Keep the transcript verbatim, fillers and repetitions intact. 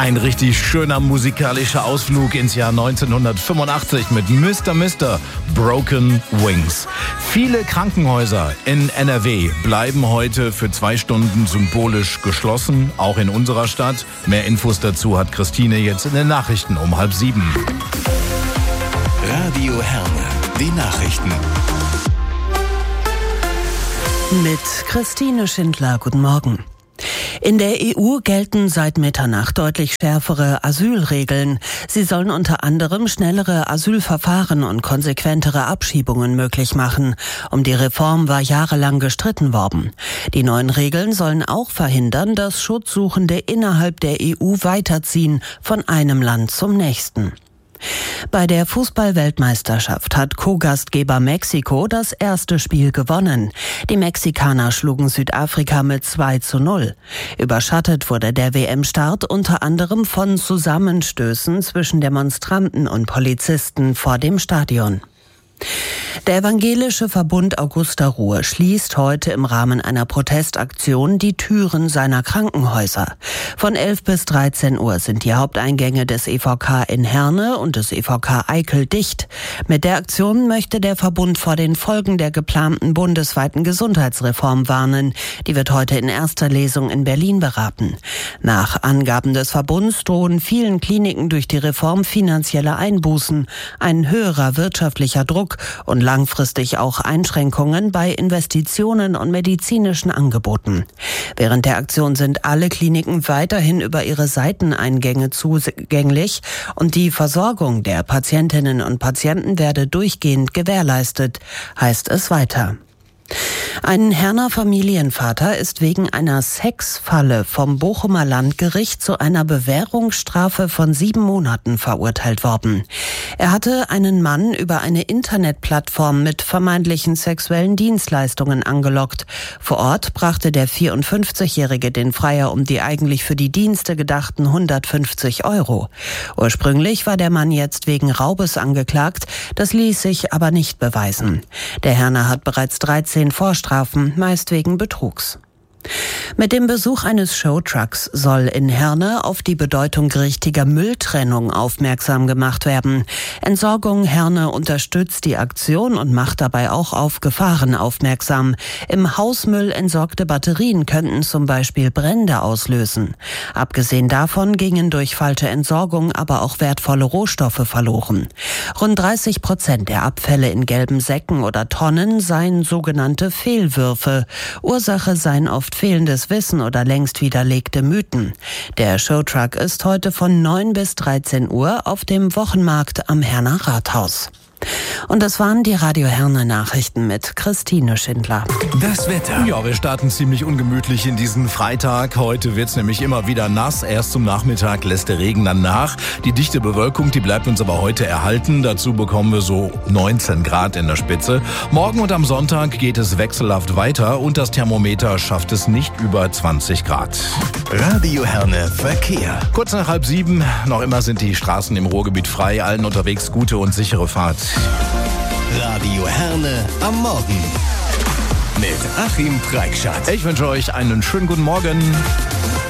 Ein richtig schöner musikalischer Ausflug ins Jahr neunzehnhundertfünfundachtzig mit Mister Mister Broken Wings. Viele Krankenhäuser in N R W bleiben heute für zwei Stunden symbolisch geschlossen, auch in unserer Stadt. Mehr Infos dazu hat Christine jetzt in den Nachrichten um halb sieben. Radio Herne, die Nachrichten. Mit Christine Schindler, guten Morgen. In der E U gelten seit Mitternacht deutlich schärfere Asylregeln. Sie sollen unter anderem schnellere Asylverfahren und konsequentere Abschiebungen möglich machen. Um die Reform war jahrelang gestritten worden. Die neuen Regeln sollen auch verhindern, dass Schutzsuchende innerhalb der E U weiterziehen von einem Land zum nächsten. Bei der Fußball-Weltmeisterschaft hat Co-Gastgeber Mexiko das erste Spiel gewonnen. Die Mexikaner schlugen Südafrika mit zwei zu null. Überschattet wurde der W M-Start unter anderem von Zusammenstößen zwischen Demonstranten und Polizisten vor dem Stadion. Der evangelische Verbund Augusta-Ruhr schließt heute im Rahmen einer Protestaktion die Türen seiner Krankenhäuser. Von elf bis dreizehn Uhr sind die Haupteingänge des E V K in Herne und des E V K Eickel dicht. Mit der Aktion möchte der Verbund vor den Folgen der geplanten bundesweiten Gesundheitsreform warnen. Die wird heute in erster Lesung in Berlin beraten. Nach Angaben des Verbunds drohen vielen Kliniken durch die Reform finanzielle Einbußen, ein höherer wirtschaftlicher Druck und langfristig auch Einschränkungen bei Investitionen und medizinischen Angeboten. Während der Aktion sind alle Kliniken weiterhin über ihre Seiteneingänge zugänglich und die Versorgung der Patientinnen und Patienten werde durchgehend gewährleistet, heißt es weiter. Ein Herner Familienvater ist wegen einer Sexfalle vom Bochumer Landgericht zu einer Bewährungsstrafe von sieben Monaten verurteilt worden. Er hatte einen Mann über eine Internetplattform mit vermeintlichen sexuellen Dienstleistungen angelockt. Vor Ort brachte der vierundfünfzigjährige den Freier um die eigentlich für die Dienste gedachten hundertfünfzig Euro. Ursprünglich war der Mann jetzt wegen Raubes angeklagt, das ließ sich aber nicht beweisen. Der Herner hat bereits dreizehn Vorstrafen, meist wegen Betrugs. Mit dem Besuch eines Showtrucks soll in Herne auf die Bedeutung richtiger Mülltrennung aufmerksam gemacht werden. Entsorgung Herne unterstützt die Aktion und macht dabei auch auf Gefahren aufmerksam. Im Hausmüll entsorgte Batterien könnten zum Beispiel Brände auslösen. Abgesehen davon gingen durch falsche Entsorgung aber auch wertvolle Rohstoffe verloren. Rund dreißig Prozent der Abfälle in gelben Säcken oder Tonnen seien sogenannte Fehlwürfe. Ursache seien oft fehlendes Wissen oder längst widerlegte Mythen. Der Showtruck ist heute von neun bis dreizehn Uhr auf dem Wochenmarkt am Herner Rathaus. Und das waren die Radio Herne Nachrichten mit Christine Schindler. Das Wetter. Ja, wir starten ziemlich ungemütlich in diesen Freitag. Heute wird's nämlich immer wieder nass. Erst zum Nachmittag lässt der Regen dann nach. Die dichte Bewölkung, die bleibt uns aber heute erhalten. Dazu bekommen wir so neunzehn Grad in der Spitze. Morgen und am Sonntag geht es wechselhaft weiter und das Thermometer schafft es nicht über zwanzig Grad. Radio Herne Verkehr. Kurz nach halb sieben, noch immer sind die Straßen im Ruhrgebiet frei. Allen unterwegs gute und sichere Fahrt. Radio Herne am Morgen mit Achim Preikschat. Ich wünsche euch einen schönen guten Morgen.